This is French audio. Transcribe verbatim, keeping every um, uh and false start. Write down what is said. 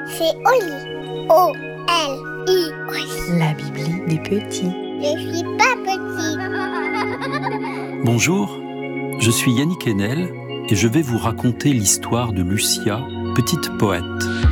C'est Oli. O L I. Oli. La Bibli des petits. Je suis pas petit. Bonjour, je suis Yannick Enel et je vais vous raconter l'histoire de Lucia, petite poète.